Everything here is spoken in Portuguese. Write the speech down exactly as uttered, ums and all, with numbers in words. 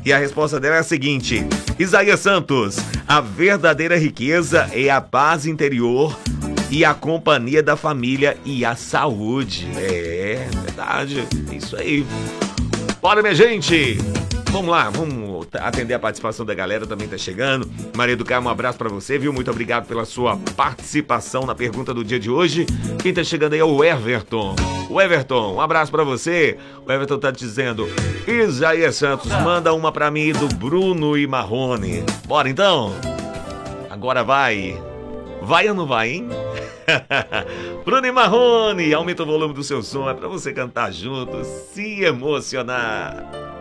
E a resposta dela é a seguinte: Isaías Santos, a verdadeira riqueza é a paz interior e a companhia da família e a saúde. É, verdade, é isso aí. Bora, minha gente! Vamos lá, vamos atender a participação da galera, também tá chegando. Maria do Carmo, um abraço pra você, viu? Muito obrigado pela sua participação na pergunta do dia de hoje. Quem tá chegando aí é o Everton. O Everton, um abraço pra você. O Everton tá dizendo: Isaías Santos, manda uma pra mim do Bruno e Marrone. Bora então? Agora vai. Vai ou não vai, hein? Bruno e Marrone, aumenta o volume do seu som, é pra você cantar junto, se emocionar.